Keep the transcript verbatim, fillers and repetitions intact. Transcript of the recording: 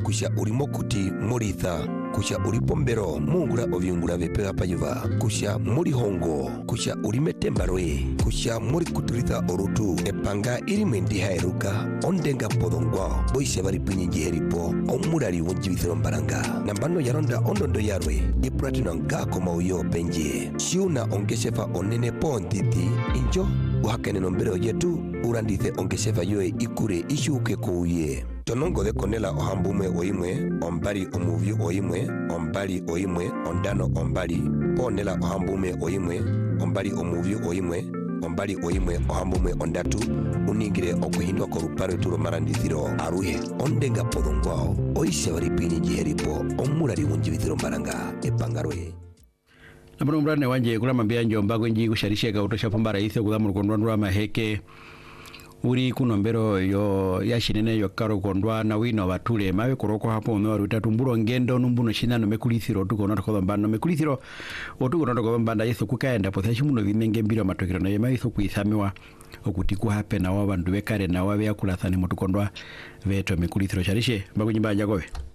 kusha urimo kuti muritha kusha uripo mbero mungura ovyungura vepega payuva kusha muri hongo kusha urime tembarwe kusha muri kuturitha orutu epanga iri mwendi hairuka ondenga podongwa boise bari pinyingi heripo omurari wonjibithiro mbaranga nambano yaronda ondondo yarwe ipratino ngako mauyo penje shiuna ongeshefa onene ponditi injo uhakene nombero yetu urandithe ongeshefa yoe ikure ishuke kuuye tonongo de konela ohambume oimwe ombali omuvyu oimwe ombali oimwe ondano ombali ponela ohambume oimwe ombali omuvyu oimwe ombali oimwe ohambume ondatu uningire okuhindwa koruparo turo marandithiro aruhe ondenga podongwao oise bari pini jiheripo omurari wonjibithiro mbaranga epangarwe Namano mbrane wanje kula mambia njomba kwenji kusharishe ka utosha pambara ise kula murukondwa maheke uri kunombero yo yashinene yo karo kondwa na wino batule mawe koroko hapo no rutatu mburo ngendo numbuno shinano mekulithiro tuko ko bambano mekulithiro otuko ko bambanda yeso kukaenda pothashi muno bimenge mbiro matokero na yema yeso kuithamiwa okuti ku hape na wabandu bekare na wabe yakulathani mutukondwa veto mekulithiro sharishe mbakunyimba njagobe